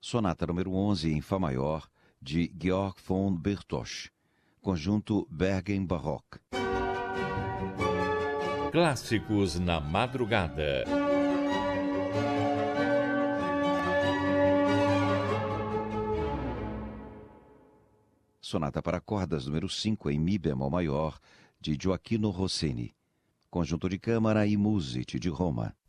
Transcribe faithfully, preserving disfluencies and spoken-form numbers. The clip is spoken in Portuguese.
Sonata número onze em Fá maior, de Georg von Bertosch, conjunto Bergen Baroque. Clássicos na madrugada. Sonata para cordas número cinco em Mi bemol maior, de Gioachino Rossini, conjunto de câmara e música de Roma.